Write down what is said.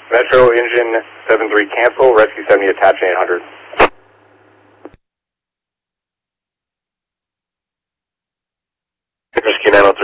Metro engine 73 cancel, rescue 70 attach 800. Rescue 902